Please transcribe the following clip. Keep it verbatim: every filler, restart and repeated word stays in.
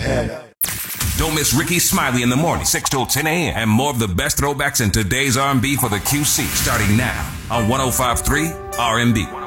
Don't miss Ricky Smiley in the morning, six till ten a.m. And more of the best throwbacks in today's R and B for the Q C starting now on one oh five point three R and B.